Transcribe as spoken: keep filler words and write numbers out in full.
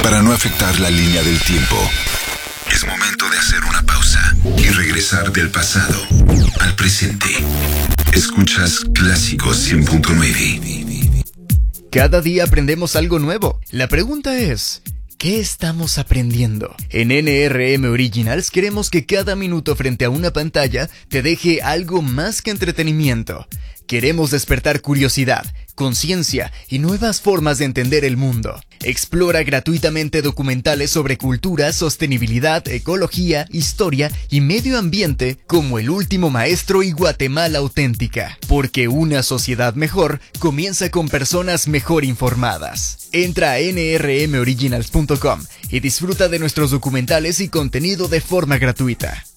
Para no afectar la línea del tiempo, es momento de hacer una pausa y regresar del pasado al presente. Escuchas Clásicos cien punto nueve. Cada día aprendemos algo nuevo. La pregunta es, ¿qué estamos aprendiendo? En N R M Originals queremos que cada minuto frente a una pantalla te deje algo más que entretenimiento. Queremos despertar curiosidad, conciencia y nuevas formas de entender el mundo. Explora gratuitamente documentales sobre cultura, sostenibilidad, ecología, historia y medio ambiente como El Último Maestro y Guatemala Auténtica. Porque una sociedad mejor comienza con personas mejor informadas. Entra a N R M originals punto com y disfruta de nuestros documentales y contenido de forma gratuita.